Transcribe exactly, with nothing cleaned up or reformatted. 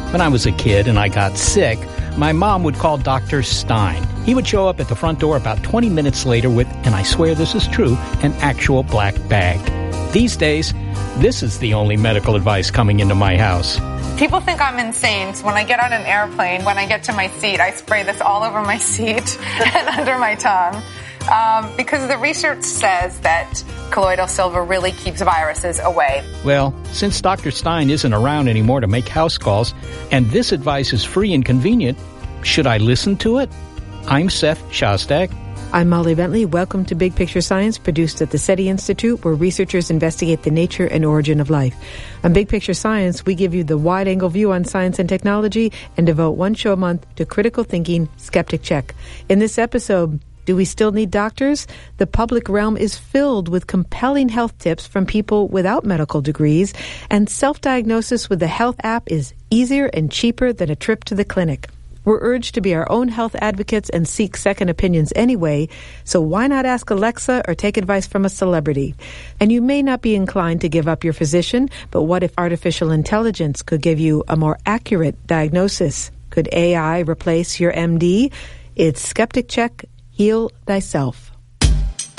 When I was a kid and I got sick, my mom would call Doctor Stein. He would show up at the front door about twenty minutes later with, and I swear this is true, an actual black bag. These days, this is the only medical advice coming into my house. People think I'm insane. So when I get on an airplane, when I get to my seat, I spray this all over my seat and under my tongue. Um, because the research says that colloidal silver really keeps viruses away. Well, since Doctor Stein isn't around anymore to make house calls, and this advice is free and convenient, should I listen to it? I'm Seth Shostak. I'm Molly Bentley. Welcome to Big Picture Science, produced at the SETI Institute, where researchers investigate the nature and origin of life. On Big Picture Science, we give you the wide-angle view on science and technology and devote one show a month to critical thinking, Skeptic Check. In this episode, do we still need doctors? The public realm is filled with compelling health tips from people without medical degrees, and self-diagnosis with the health app is easier and cheaper than a trip to the clinic. We're urged to be our own health advocates and seek second opinions anyway, so why not ask Alexa or take advice from a celebrity? And you may not be inclined to give up your physician, but what if artificial intelligence could give you a more accurate diagnosis? Could A I replace your M D? It's Skeptic Check. Heal thyself.